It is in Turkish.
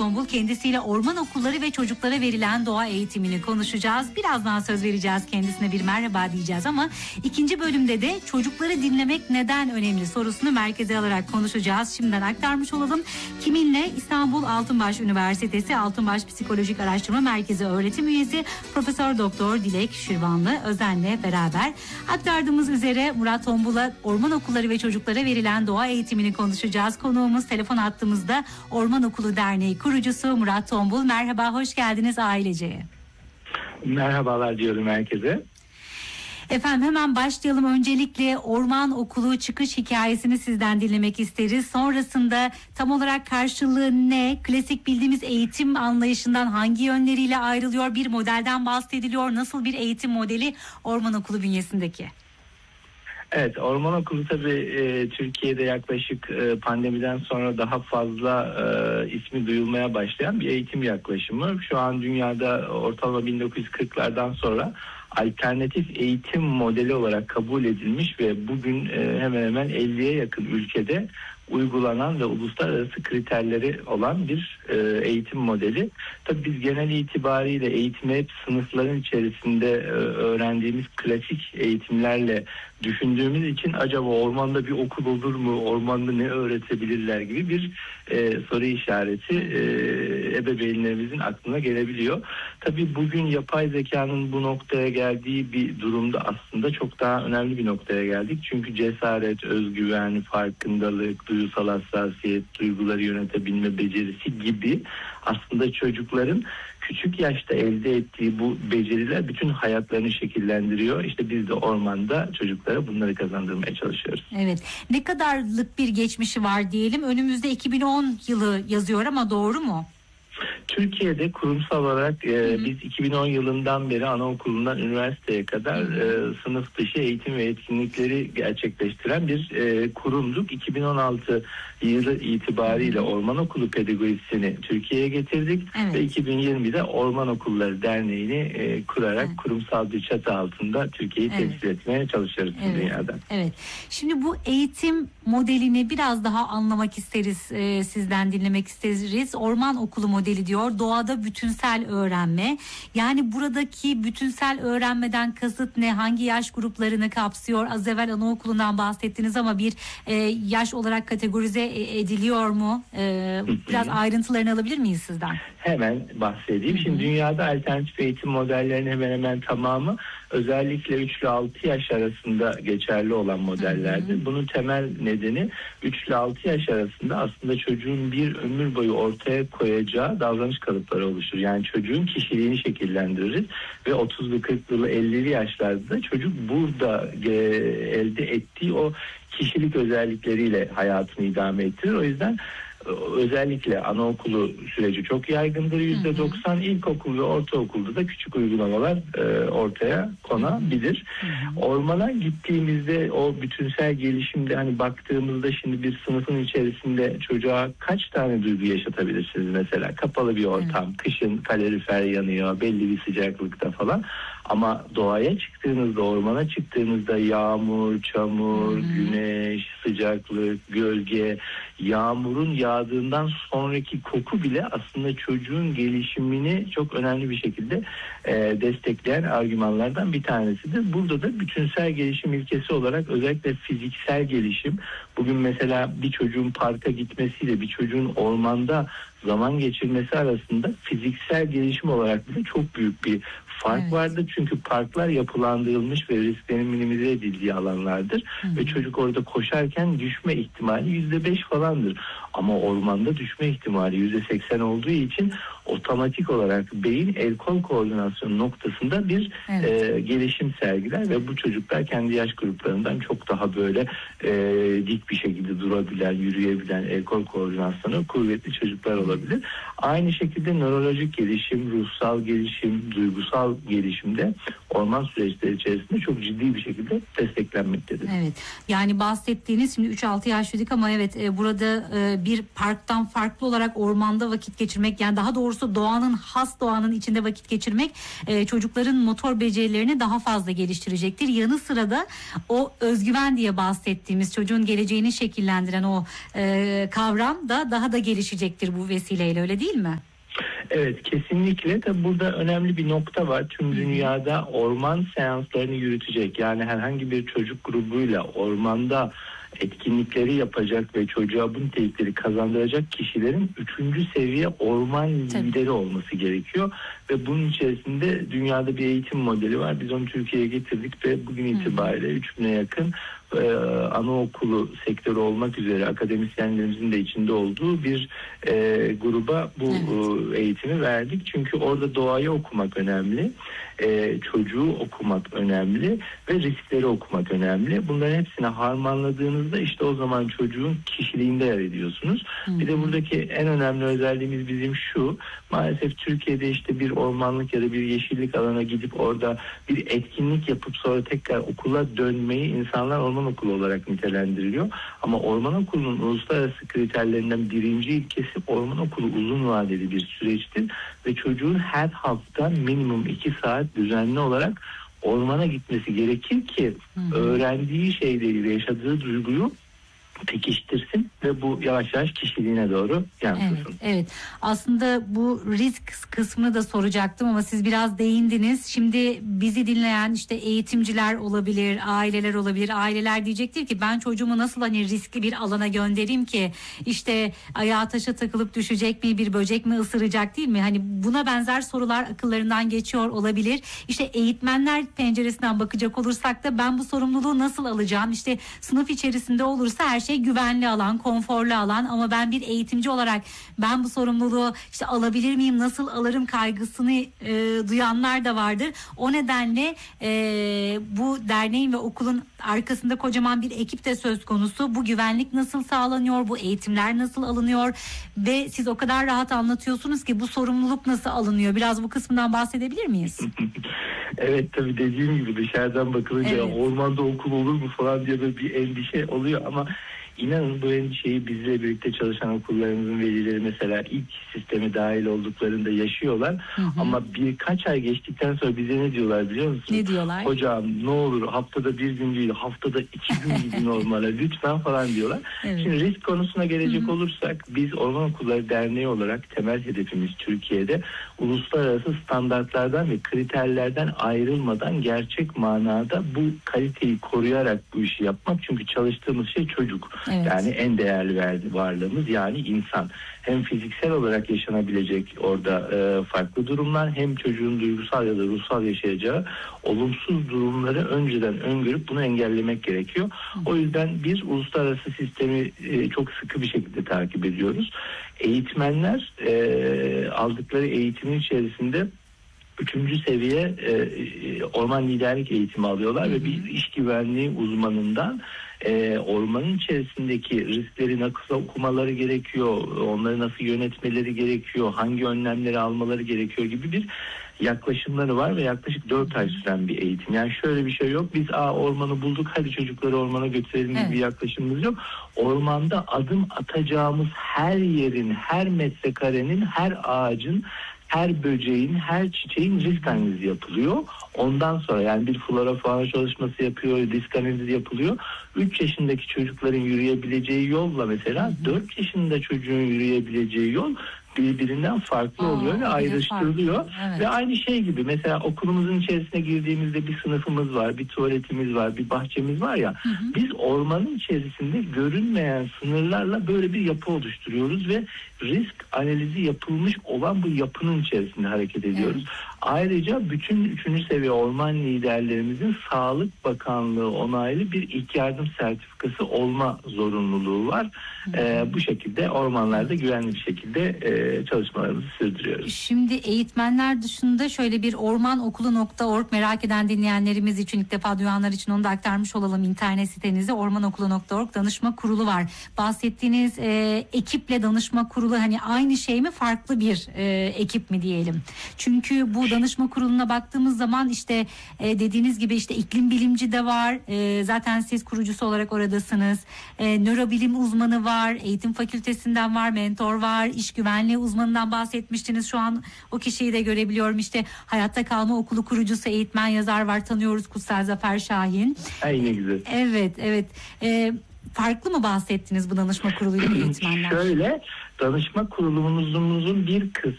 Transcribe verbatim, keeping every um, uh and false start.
Tombul. Kendisiyle orman okulları ve çocuklara verilen doğa eğitimini konuşacağız. Birazdan söz vereceğiz kendisine, bir merhaba diyeceğiz ama ikinci bölümde de çocukları dinlemek neden önemli sorusunu merkeze alarak konuşacağız. Şimdiden aktarmış olalım. Kiminle? İstanbul Altınbaş Üniversitesi Altınbaş Psikolojik Araştırma Merkezi öğretim üyesi Profesör Doktor Dilek Şirvanlı Özen'le beraber aktardığımız üzere Murat Tombul'a orman okulları ve çocuklara verilen doğa eğitimini konuşacağız. Konuğumuz telefon hattımızda Orman Okulu Derneği kurucusu Murat Tombul. Merhaba, hoş geldiniz ailece. Merhabalar diyorum herkese. Efendim hemen başlayalım. Öncelikle Orman Okulu çıkış hikayesini sizden dinlemek isteriz. Sonrasında tam olarak karşılığı ne? Klasik bildiğimiz eğitim anlayışından hangi yönleriyle ayrılıyor? Bir modelden bahsediliyor. Nasıl bir eğitim modeli Orman Okulu bünyesindeki? Evet, Orman Okulu tabii e, Türkiye'de yaklaşık e, pandemiden sonra daha fazla e, ismi duyulmaya başlayan bir eğitim yaklaşımı. Şu an dünyada ortalama bin dokuz yüz kırklardan sonra alternatif eğitim modeli olarak kabul edilmiş ve bugün e, hemen hemen elliye yakın ülkede uygulanan ve uluslararası kriterleri olan bir e, eğitim modeli. Tabii biz genel itibariyle eğitimi hep sınıfların içerisinde e, öğrendiğimiz klasik eğitimlerle düşündüğümüz için acaba ormanda bir okul olur mu, ormanda ne öğretebilirler gibi bir e, soru işareti e, ebeveynlerimizin aklına gelebiliyor. Tabii bugün yapay zekanın bu noktaya geldiği bir durumda aslında çok daha önemli bir noktaya geldik. Çünkü cesaret, özgüven, farkındalık, duygusal hassasiyet, duyguları yönetebilme becerisi gibi aslında çocukların küçük yaşta elde ettiği bu beceriler bütün hayatlarını şekillendiriyor. İşte biz de ormanda çocuklara bunları kazandırmaya çalışıyoruz. Evet. Ne kadarlık bir geçmişi var diyelim? Önümüzde iki bin on yılı yazıyor ama doğru mu? Türkiye'de kurumsal olarak e, biz iki bin on yılından beri anaokulundan üniversiteye kadar e, sınıf dışı eğitim ve etkinlikleri gerçekleştiren bir e, kurumduk. iki bin on altı yılı itibariyle Orman Okulu pedagojisini Türkiye'ye getirdik. Evet. Ve iki bin yirmide Orman Okulları Derneği'ni e, kurarak evet. kurumsal bir çatı altında Türkiye'yi evet. temsil etmeye çalışıyoruz evet. dünyada. Evet. Şimdi bu eğitim modelini biraz daha anlamak isteriz, e, sizden dinlemek isteriz. Orman Okulu modeli diyor. Doğada bütünsel öğrenme. Yani buradaki bütünsel öğrenmeden kasıt ne? Hangi yaş gruplarını kapsıyor? Az evvel anaokulundan bahsettiniz ama bir e, yaş olarak kategorize ediliyor mu? E, biraz ayrıntılarını alabilir miyiz sizden? Hemen bahsedeyim. Şimdi dünyada alternatif eğitim modellerinin hemen hemen tamamı özellikle üç ile altı yaş arasında geçerli olan modellerdir. Bunun temel nedeni üç ile altı yaş arasında aslında çocuğun bir ömür boyu ortaya koyacağı davranış kalıpları oluşur. Yani çocuğun kişiliğini şekillendiririz ve otuzlu, kırklı, ellili yaşlarda da çocuk burada e, elde ettiği o kişilik özellikleriyle hayatını idame ettirir. O yüzden özellikle anaokulu süreci çok yaygındır. yüzde doksan ilkokul ve ortaokulda da küçük uygulamalar e, ortaya konabilir. Hı hı. Ormana gittiğimizde o bütünsel gelişimde hani baktığımızda şimdi bir sınıfın içerisinde çocuğa kaç tane duygu yaşatabilirsiniz mesela? Kapalı bir ortam, hı. kışın kalorifer yanıyor, belli bir sıcaklıkta falan. Ama doğaya çıktığınızda, ormana çıktığınızda yağmur, çamur, hmm. güneş, sıcaklık, gölge, yağmurun yağdığından sonraki koku bile aslında çocuğun gelişimini çok önemli bir şekilde e, destekleyen argümanlardan bir tanesidir. Burada da bütünsel gelişim ilkesi olarak özellikle fiziksel gelişim, bugün mesela bir çocuğun parka gitmesiyle bir çocuğun ormanda zaman geçirmesi arasında fiziksel gelişim olarak bile çok büyük bir fark evet. vardır. Çünkü parklar yapılandırılmış ve risklerin minimize edildiği alanlardır. Hı-hı. Ve çocuk orada koşarken düşme ihtimali yüzde beş falandır. Ama ormanda düşme ihtimali yüzde seksen olduğu için otomatik olarak beyin el kol koordinasyonu noktasında bir evet. e, gelişim sergiler ve bu çocuklar kendi yaş gruplarından çok daha böyle e, dik bir şekilde durabilen, yürüyebilen, el kol koordinasyonu kuvvetli çocuklar olabilir. Aynı şekilde nörolojik gelişim, ruhsal gelişim, duygusal gelişimde orman süreçleri içerisinde çok ciddi bir şekilde desteklenmektedir. Evet. Yani bahsettiğiniz şimdi üç altı yaş dedik ama evet e, burada e, bir parktan farklı olarak ormanda vakit geçirmek, yani daha doğrusu doğanın, has doğanın içinde vakit geçirmek e, çocukların motor becerilerini daha fazla geliştirecektir. Yanı sıra da o özgüven diye bahsettiğimiz çocuğun geleceğini şekillendiren o e, kavram da daha da gelişecektir bu vesileyle, öyle değil mi? Evet, kesinlikle. Tabii burada önemli bir nokta var. Tüm dünyada orman seanslarını yürütecek, yani herhangi bir çocuk grubuyla ormanda etkinlikleri yapacak ve çocuğa bu nitelikleri kazandıracak kişilerin üçüncü seviye orman lideri olması gerekiyor. Ve bunun içerisinde dünyada bir eğitim modeli var. Biz onu Türkiye'ye getirdik ve bugün itibariyle üç bine yakın e, anaokulu sektörü olmak üzere akademisyenlerimizin de içinde olduğu bir e, gruba bu evet. e, eğitimi verdik. Çünkü orada doğayı okumak önemli, e, çocuğu okumak önemli ve riskleri okumak önemli. Bunların hepsini harmanladığınızda işte o zaman çocuğun kişiliğinde yer ediyorsunuz. Hı hı. Bir de buradaki en önemli özelliğimiz bizim şu: maalesef Türkiye'de işte bir ormanlık ya da bir yeşillik alana gidip orada bir etkinlik yapıp sonra tekrar okula dönmeyi insanlar orman okulu olarak nitelendiriliyor. Ama orman okulunun uluslararası kriterlerinden birinci ilkesi orman okulu uzun vadeli bir süreçtir ve çocuğun her hafta minimum iki saat düzenli olarak ormana gitmesi gerekir ki hı hı. öğrendiği şeyleri, yaşadığı duyguyu pekiştirsin ve bu yavaş yavaş kişiliğine doğru yansısın. Evet, evet. Aslında bu risk kısmını da soracaktım ama siz biraz değindiniz. Şimdi bizi dinleyen işte eğitimciler olabilir, aileler olabilir. Aileler diyecektir ki ben çocuğumu nasıl hani riskli bir alana göndereyim ki, işte ayağa taşa takılıp düşecek mi, bir böcek mi ısıracak, değil mi? Hani buna benzer sorular akıllarından geçiyor olabilir. İşte eğitmenler penceresinden bakacak olursak da ben bu sorumluluğu nasıl alacağım? İşte sınıf içerisinde olursa her şey güvenli alan, konforlu alan, ama ben bir eğitimci olarak ben bu sorumluluğu işte alabilir miyim, nasıl alırım kaygısını e, duyanlar da vardır. O nedenle e, bu derneğin ve okulun arkasında kocaman bir ekip de söz konusu. Bu güvenlik nasıl sağlanıyor, bu eğitimler nasıl alınıyor ve siz o kadar rahat anlatıyorsunuz ki bu sorumluluk nasıl alınıyor? Biraz bu kısmından bahsedebilir miyiz? Evet, tabii dediğim gibi dışarıdan bakılınca evet. ormanda okul olur mu falan diye böyle bir endişe oluyor ama İnanın bu endişeyi bizle birlikte çalışan okullarımızın velileri mesela ilk sisteme dahil olduklarında yaşıyorlar. Hı hı. Ama birkaç ay geçtikten sonra bize ne diyorlar biliyor musunuz? Ne diyorlar? Hocam ne olur haftada bir gün değil, haftada iki gün gidin ormana lütfen falan diyorlar. Evet. Şimdi risk konusuna gelecek hı hı. olursak biz Orman Okulları Derneği olarak temel hedefimiz Türkiye'de uluslararası standartlardan ve kriterlerden ayrılmadan gerçek manada bu kaliteyi koruyarak bu işi yapmak. Çünkü çalıştığımız şey çocuk. Evet. Yani en değerli varlığımız, yani insan. Hem fiziksel olarak yaşanabilecek orada e, farklı durumlar, hem çocuğun duygusal ya da ruhsal yaşayacağı olumsuz durumları önceden öngörüp bunu engellemek gerekiyor. Hı. O yüzden biz uluslararası sistemi e, çok sıkı bir şekilde takip ediyoruz. Eğitmenler e, aldıkları eğitimin içerisinde üçüncü seviye e, orman liderlik eğitimi alıyorlar. Hı hı. Ve bir iş güvenliği uzmanından e, ormanın içerisindeki riskleri nasıl okumaları gerekiyor, onları nasıl yönetmeleri gerekiyor, hangi önlemleri almaları gerekiyor gibi bir yaklaşımları var ve yaklaşık dört ay süren bir eğitim. Yani şöyle bir şey yok. Biz Aa, ormanı bulduk, hadi çocukları ormana götürelim gibi evet. bir yaklaşımımız yok. Ormanda adım atacağımız her yerin, her metrekarenin, her ağacın, her böceğin, her çiçeğin risk analizi yapılıyor. Ondan sonra yani bir flora fauna çalışması yapıyor, risk analizi yapılıyor. üç yaşındaki çocukların yürüyebileceği yolla mesela dört yaşında çocuğun yürüyebileceği yol birbirinden farklı Aa, oluyor ve ayrıştırılıyor. Evet. Ve aynı şey gibi mesela okulumuzun içerisine girdiğimizde bir sınıfımız var, bir tuvaletimiz var, bir bahçemiz var ya. Hı hı. Biz ormanın içerisinde görünmeyen sınırlarla böyle bir yapı oluşturuyoruz ve risk analizi yapılmış olan bu yapının içerisinde hareket ediyoruz. Evet. Ayrıca bütün üçüncü seviye orman liderlerimizin Sağlık Bakanlığı onaylı bir ilk yardım sertifikası olma zorunluluğu var. Ee, bu şekilde ormanlarda güvenli bir şekilde e, çalışmalarımızı sürdürüyoruz. Şimdi eğitmenler dışında şöyle bir ormanokulu nokta org, merak eden dinleyenlerimiz için, ilk defa duyanlar için onu da aktarmış olalım internet sitenize. ormanokulu nokta org danışma kurulu var. Bahsettiğiniz e, ekiple danışma kurulu hani aynı şey mi, farklı bir e, ekip mi diyelim? Çünkü bu danışma kuruluna baktığımız zaman işte e, dediğiniz gibi işte iklim bilimci de var. E, zaten siz kurucusu olarak orada noktadasınız. E, nörobilim uzmanı var, eğitim fakültesinden var, mentor var, iş güvenliği uzmanından bahsetmiştiniz. Şu an o kişiyi de görebiliyorum. İşte Hayatta Kalma Okulu kurucusu, eğitmen, yazar var. Tanıyoruz, Kutsal Zafer Şahin. Ay ne güzel. Evet, evet. E, farklı mı bahsettiniz bu danışma kuruluyla eğitmenler? Şöyle, danışma kurulumuzun bir kısmı